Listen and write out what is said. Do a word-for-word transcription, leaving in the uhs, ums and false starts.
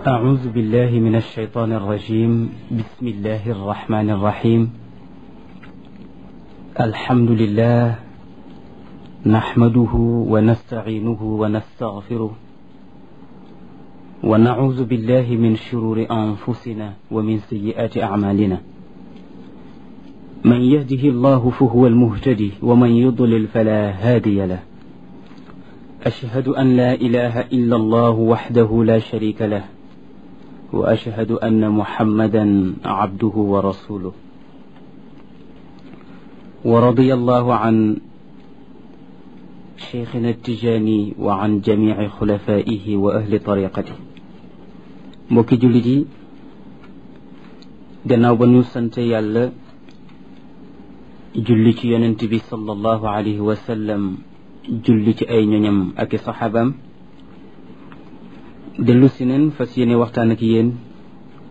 أعوذ بالله من الشيطان الرجيم. بسم الله الرحمن الرحيم. الحمد لله نحمده ونستعينه ونستغفره ونعوذ بالله من شرور أنفسنا ومن سيئات أعمالنا. من يهده الله فهو المهتدي ومن يضلل فلا هادي له. أشهد أن لا إله إلا الله وحده لا شريك له وأشهد أن محمدا عبده ورسوله. ورضي الله عن شيخنا التجاني وعن جميع خلفائه وأهل طريقته. mbokki jullit yi gannaaw ba ñu sant yàlla julli ci yonent bi sallallahu alayhi wa sallam, julli ci ay ñoñam ak i saxaabaam, dellu si neen fas yéene waxtaan ak yéen